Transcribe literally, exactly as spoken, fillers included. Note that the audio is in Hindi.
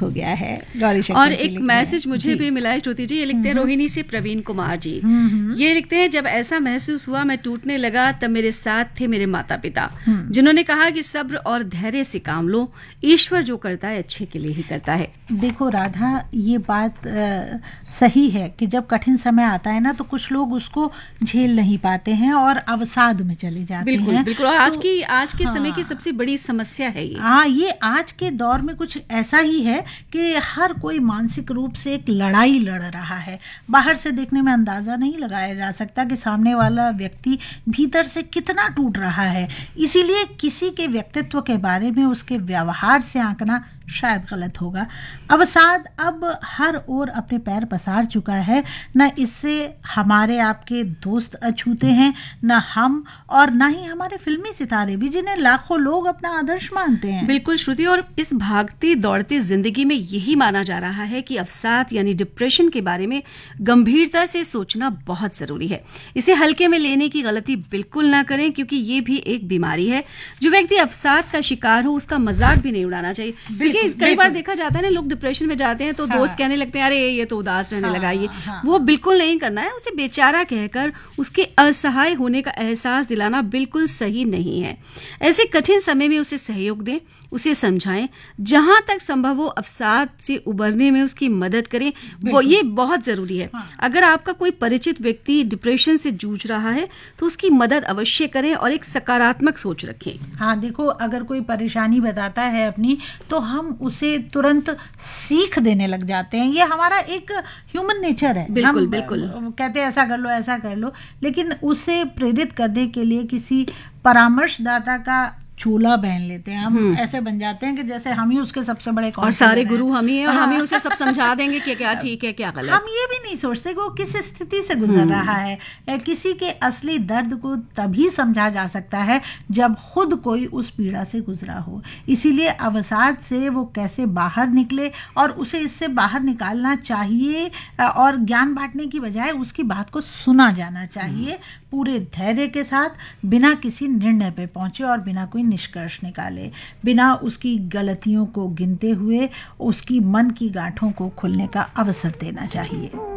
हो गया है गौरी शंकर। और एक मैसेज मुझे भी मिला है श्रुति जी, ये लिखते हैं रोहिणी से प्रवीण कुमार जी। ये लिखते हैं, जब ऐसा महसूस हुआ मैं टूटने लगा तब मेरे साथ थे मेरे माता पिता, जिन्होंने कहा कि सब्र और धैर्य से काम लो, ईश्वर जो करता है अच्छे के लिए ही करता है। देखो राधा, ये बात आ, सही है कि जब कठिन समय आता है ना तो कुछ लोग उसको झेल नहीं पाते हैं और अवसाद में चले जाते बिल्कुल, हैं। बिल्कुल। और आज तो, की आज के हाँ, समय की सबसे बड़ी समस्या है ये। हाँ, ये आज के दौर में कुछ ऐसा ही है कि हर कोई मानसिक रूप से एक लड़ाई लड़ रहा है। बाहर से देखने में अंदाजा नहीं लगाया जा सकता कि सामने वाला व्यक्ति भीतर से कितना टूट रहा है। इसीलिए किसी के व्यक्तित्व के बारे में उसके व्यवहार से आंकना शायद गलत होगा। अवसाद अब हर ओर अपने पैर पसार चुका है। न इससे हमारे आपके दोस्त अछूते हैं, न हम, और न ही हमारे फिल्मी सितारे भी, जिन्हें लाखों लोग अपना आदर्श मानते हैं। बिल्कुल श्रुति, और इस भागती दौड़ती जिंदगी में यही माना जा रहा है कि अवसाद यानी डिप्रेशन के बारे में गंभीरता से सोचना बहुत जरूरी है। इसे हल्के में लेने की गलती बिल्कुल ना करें, क्योंकि ये भी एक बीमारी है। जो व्यक्ति अवसाद का शिकार हो उसका मजाक भी नहीं उड़ाना चाहिए। कई बार देखा जाता है ना, लोग डिप्रेशन में जाते हैं तो हाँ। दोस्त कहने लगते हैं अरे ये तो उदास रहने हाँ, लगा। ये हाँ, वो बिल्कुल नहीं करना है। उसे बेचारा कहकर उसके असहाय होने का एहसास दिलाना बिल्कुल सही नहीं है। ऐसे कठिन समय में उसे सहयोग दें, उसे समझाएं, जहां तक संभव हो अवसाद से उबरने में उसकी मदद करें। वो ये बहुत जरूरी है। हाँ। अगर आपका कोई परिचित व्यक्ति डिप्रेशन से जूझ रहा है तो उसकी मदद अवश्य करें और एक सकारात्मक सोच रखें। हाँ, देखो, अगर कोई परेशानी बताता है अपनी तो हम उसे तुरंत सीख देने लग जाते हैं। ये हमारा एक ह्यूमन नेचर है। बिल्कुल, हम बिल्कुल कहते हैं ऐसा कर लो ऐसा कर लो, लेकिन उसे प्रेरित करने के लिए किसी परामर्शदाता का चूल्हा पहन लेते हैं। हम ऐसे बन जाते हैं कि जैसे हम ही उसके सबसे बड़े और सारे गुरु हम ही हैं और हम ही उसे सब समझा देंगे कि क्या ठीक है क्या गलत। हम ये भी नहीं सोचते कि वो किस स्थिति से गुजर रहा है। किसी के असली दर्द को तभी समझा जा सकता है जब खुद कोई उस पीड़ा से गुजरा हो। इसीलिए अवसाद से वो कैसे बाहर निकले और उसे इससे बाहर निकालना चाहिए, और ज्ञान बांटने की बजाय उसकी बात को सुना जाना चाहिए पूरे धैर्य के साथ, बिना किसी निर्णय पे पहुंचे और बिना कोई निष्कर्ष निकाले, बिना उसकी गलतियों को गिनते हुए उसकी मन की गांठों को खुलने का अवसर देना चाहिए।